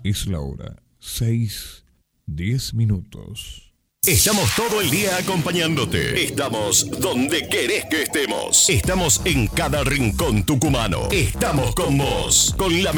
Es la hora 6:10. Estamos todo el día acompañándote. Estamos donde querés que estemos. Estamos en cada rincón tucumano. Estamos con vos. Con la